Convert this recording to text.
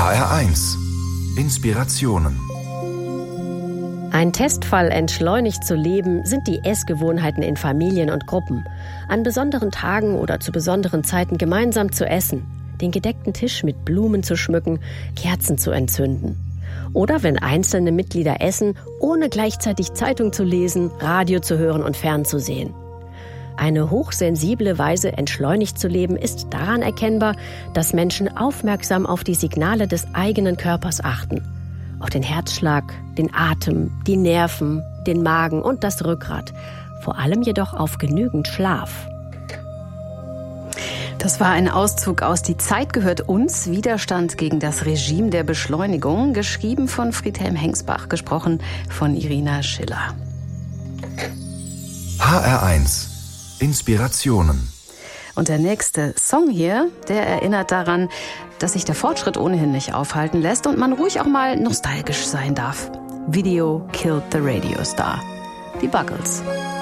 HR1 Inspirationen. Ein Testfall, entschleunigt zu leben, sind die Essgewohnheiten in Familien und Gruppen. An besonderen Tagen oder zu besonderen Zeiten gemeinsam zu essen, den gedeckten Tisch mit Blumen zu schmücken, Kerzen zu entzünden. Oder wenn einzelne Mitglieder essen, ohne gleichzeitig Zeitung zu lesen, Radio zu hören und fernzusehen. Eine hochsensible Weise, entschleunigt zu leben, ist daran erkennbar, dass Menschen aufmerksam auf die Signale des eigenen Körpers achten. Auf den Herzschlag, den Atem, die Nerven, den Magen und das Rückgrat. Vor allem jedoch auf genügend Schlaf. Das war ein Auszug aus Die Zeit gehört uns, Widerstand gegen das Regime der Beschleunigung, geschrieben von Friedhelm Hengsbach, gesprochen von Irina Schiller. HR1 Inspirationen. Und der nächste Song hier, der erinnert daran, dass sich der Fortschritt ohnehin nicht aufhalten lässt und man ruhig auch mal nostalgisch sein darf. Video Killed the Radio Star. Die Buggles.